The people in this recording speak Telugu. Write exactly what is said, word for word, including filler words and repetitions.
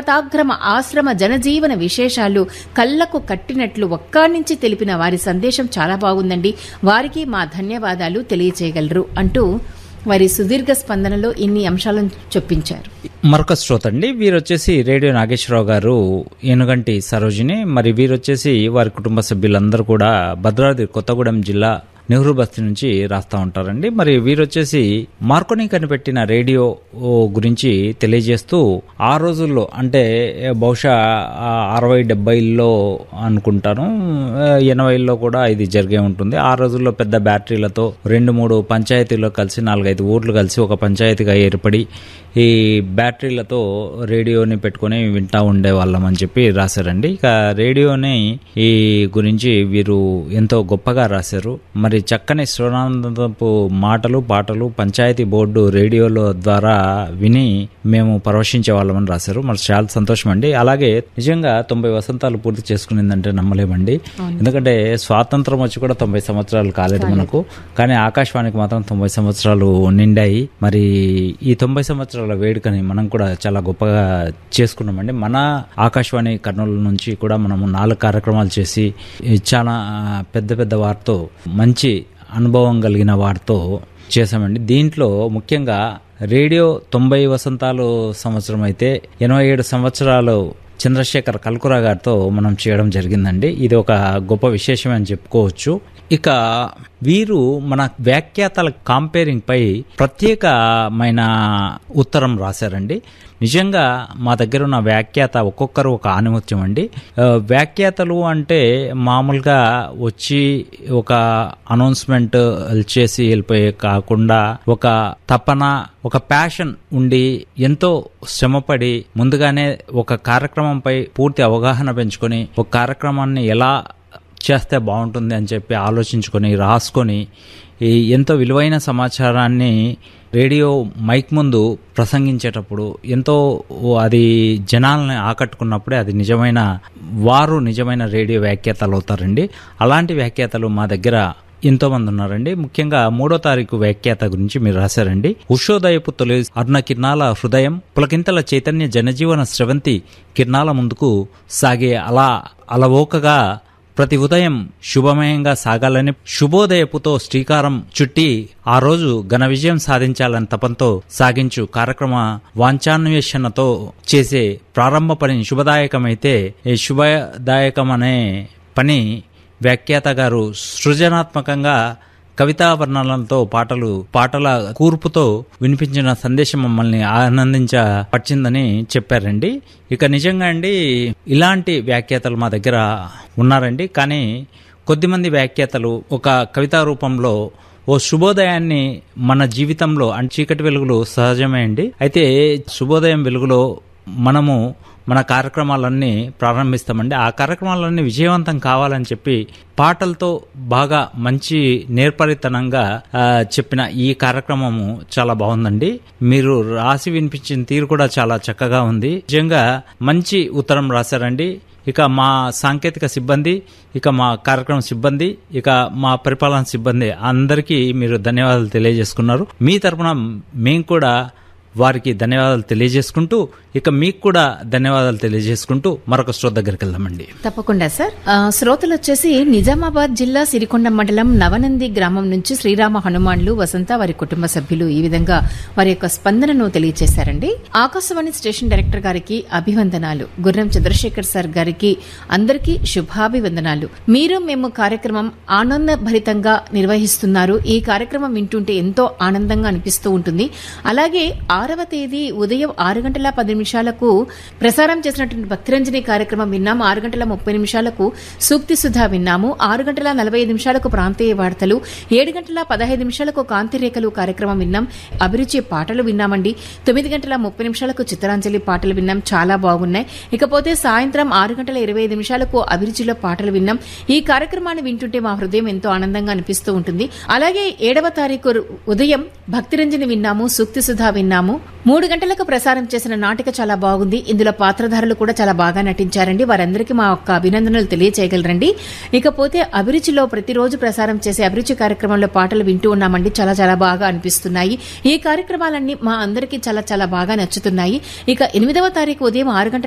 పర్వతాగ్రమ ఆశ్రమ జనజీవన విశేషాలు కళ్లకు కట్టినట్లు ఒక్కానించి తెలిపిన వారి సందేశం చాలా బాగుందండి, వారికి మా ధన్యవాదాలు తెలియచేయగలరు అంటూ వారి సుదీర్ఘ స్పందనలో ఇన్ని అంశాలను చొప్పించారు. మరొక శ్రోత అండి, వీరొచ్చేసి రేడియో నాగేశ్వరరావు గారు, ఏనుగంటి సరోజిని. మరి వీరొచ్చేసి వారి కుటుంబ సభ్యులందరూ కూడా భద్రాద్రి కొత్తగూడెం జిల్లా నెహ్రూ బస్తీ నుంచి రాస్తా ఉంటారండి. మరి వీరొచ్చేసి మార్కోని కనిపెట్టిన రేడియో గురించి తెలియజేస్తూ ఆ రోజుల్లో అంటే బహుశా అరవై డెబ్బైల్లో అనుకుంటాను, ఎనభైల్లో కూడా ఇది జరిగే ఉంటుంది. ఆ రోజుల్లో పెద్ద బ్యాటరీలతో రెండు మూడు పంచాయతీల్లో కలిసి నాలుగైదు ఊర్లు కలిసి ఒక పంచాయతీగా ఏర్పడి ఈ బ్యాటరీలతో రేడియోని పెట్టుకుని వింటా ఉండేవాళ్ళం అని చెప్పి రాశారండి. ఇక రేడియోని ఈ గురించి వీరు ఎంతో గొప్పగా రాశారు. మరి చక్కని శ్రవణానందపు మాటలు పాటలు పంచాయతీ బోర్డు రేడియోల ద్వారా విని మేము పరవశించే వాళ్ళమని రాశారు. మరి చాలా సంతోషం అండి. అలాగే నిజంగా తొంభై వసంతాలు పూర్తి చేసుకునిందంటే నమ్మలేమండి. ఎందుకంటే స్వాతంత్రం వచ్చి కూడా తొంభై సంవత్సరాలు కాలేదు మనకు, కానీ ఆకాశవాణికి మాత్రం తొంభై సంవత్సరాలు నిండాయి. మరి ఈ తొంభై సంవత్సరాల వేడుకని మనం కూడా చాలా గొప్పగా చేసుకున్నామండి. మన ఆకాశవాణి కర్నూలు నుంచి కూడా మనము నాలుగు కార్యక్రమాలు చేసి చాలా పెద్ద పెద్ద వారితో మంచి అనుభవం కలిగిన వారితో చేశామండి. దీంట్లో ముఖ్యంగా రేడియో తొంభై వసంతాలు సంవత్సరం అయితే ఎనభై ఏడు సంవత్సరాలు చంద్రశేఖర్ కల్కురా గారితో మనం చేయడం జరిగిందండి. ఇది ఒక గొప్ప విశేషమే అని చెప్పుకోవచ్చు. ఇక వీరు మన వ్యాఖ్యాతల కాంపేరింగ్ పై ప్రత్యేకమైన ఉత్తరం రాశారండి. నిజంగా మా దగ్గర ఉన్న వ్యాఖ్యాత ఒక్కొక్కరు ఒక ఆనిముత్యం అండి. వ్యాఖ్యాతలు అంటే మామూలుగా వచ్చి ఒక అనౌన్స్మెంట్ చేసి వెళ్ళిపోయే కాకుండా ఒక తపన, ఒక ప్యాషన్ ఉండి ఎంతో శ్రమపడి ముందుగానే ఒక కార్యక్రమంపై పూర్తి అవగాహన పెంచుకొని ఒక కార్యక్రమాన్ని ఎలా చేస్తే బాగుంటుంది అని చెప్పి ఆలోచించుకొని రాసుకొని ఎంతో విలువైన సమాచారాన్ని రేడియో మైక్ ముందు ప్రసంగించేటప్పుడు ఎంతో అది జనాలని ఆకట్టుకున్నప్పుడే అది నిజమైన వారు నిజమైన రేడియో వ్యాఖ్యాతలు అవుతారండి. అలాంటి వ్యాఖ్యాతలు మా దగ్గర ఎంతో మంది ఉన్నారండి. ముఖ్యంగా మూడో తారీఖు వ్యాఖ్యాత గురించి మీరు రాశారండి. ఉషోదయపు తొలి అరుణ కిరణాల హృదయం పులకింతల చైతన్య జనజీవన స్రవంతి కిరణాల ముందుకు సాగే అలా అలవోకగా ప్రతి ఉదయం శుభమయంగా సాగాలని శుభోదయపుతో శ్రీకారం చుట్టి ఆ రోజు ఘన విజయం సాధించాలని తపంతో సాగించు కార్యక్రమ వాంఛాన్వేషణతో చేసే ప్రారంభ పని శుభదాయకమైతే ఈ శుభదాయకమనే పని వ్యాఖ్యాత గారు సృజనాత్మకంగా కవితా వర్ణనలతో పాటలు పాటల కూర్పుతో వినిపించిన సందేశం మమ్మల్ని ఆనందించపరిచిందని చెప్పారండి. ఇక నిజంగా అండి ఇలాంటి వ్యాఖ్యాతలు మా దగ్గర ఉన్నారండి. కానీ కొద్దిమంది వ్యాఖ్యాతలు ఒక కవితా రూపంలో ఓ శుభోదయాన్ని మన జీవితంలో అంటే చీకటి వెలుగులు సహజమే అండి. అయితే శుభోదయం వెలుగులో మనము మన కార్యక్రమాలన్నీ ప్రారంభిస్తామండి. ఆ కార్యక్రమాలన్నీ విజయవంతం కావాలని చెప్పి పాటలతో బాగా మంచి నేర్పరితనంగా చెప్పిన ఈ కార్యక్రమము చాలా బాగుందండి. మీరు రాసి వినిపించిన తీరు కూడా చాలా చక్కగా ఉంది. నిజంగా మంచి ఉత్తరం రాశారండి. ఇక మా సాంకేతిక సిబ్బంది, ఇక మా కార్యక్రమం సిబ్బంది, ఇక మా పరిపాలన సిబ్బంది అందరికీ మీరు ధన్యవాదాలు తెలియజేసుకున్నారు. మీ తరపున మేము కూడా వారికి ధన్యవాదాలు తెలియజేసుకుంటూ ఇక మీకు కూడా ధన్యవాదాలు తెలియజేసుకుంటూ మరొక శ్రోత దగ్గరికి వెళ్దామండి. తప్పకుండా సార్. శ్రోతలు వచ్చేసి నిజామాబాద్ జిల్లా సిరికొండ మండలం నవనంది గ్రామం నుంచి శ్రీరామ హనుమాన్లు వసంత వారి కుటుంబ సభ్యులు ఈ విధంగా వారి యొక్క స్పందనను తెలియజేశారండి. ఆకాశవాణి స్టేషన్ డైరెక్టర్ గారికి అభివందనాలు, గుర్రం చంద్రశేఖర్ సార్ గారికి అందరికీ శుభాభివందనాలు. మీరు మేము కార్యక్రమం ఆనందభరితంగా నిర్వహిస్తున్నారు. ఈ కార్యక్రమం వింటుంటే ఎంతో ఆనందంగా అనిపిస్తూ ఉంటుంది. అలాగే ఆరవ తేదీ ఉదయం ఆరు గంటల పది నిమిషాలకు ప్రసారం చేసినటువంటి భక్తిరంజని కార్యక్రమం విన్నాము. ఆరు గంటల ముప్పై నిమిషాలకు సూక్తి సుధా విన్నాము. ఆరు గంటల నలభై ఐదు నిమిషాలకు ప్రాంతీయ వార్తలు, ఏడు గంటల పదహైదు నిమిషాలకు కాంతిరేఖలు కార్యక్రమం విన్నాం. అభిరుచి పాటలు విన్నామండి. తొమ్మిది గంటల ముప్పై నిమిషాలకు చిత్రాంజలి పాటలు విన్నాం, చాలా బాగున్నాయి. ఇకపోతే సాయంత్రం ఆరు గంటల ఇరవై ఐదు నిమిషాలకు అభిరుచిలో పాటలు విన్నాం. ఈ కార్యక్రమాన్ని వింటుంటే మా హృదయం ఎంతో ఆనందంగా అనిపిస్తూ ఉంటుంది. అలాగే ఏడవ తారీఖు ఉదయం భక్తిరంజని విన్నాము, సూక్తి సుధా విన్నాము. మూడు గంటలకు ప్రసారం చేసిన నాటిక చాలా బాగుంది. ఇందులో పాత్రధారులు కూడా చాలా బాగా నటించారండి. వారందరికీ మా యొక్క అభినందనలు తెలియచేయగలరండి. ఇకపోతే అభిరుచిలో ప్రతిరోజు ప్రసారం చేసే అభిరుచి కార్యక్రమంలో పాటలు వింటూ ఉన్నామండి. చాలా చాలా బాగా అనిపిస్తున్నాయి. ఈ కార్యక్రమాలన్నీ మా అందరికీ చాలా చాలా బాగా నచ్చుతున్నాయి. ఇక ఎనిమిదవ తారీఖు ఉదయం ఆరు గంటల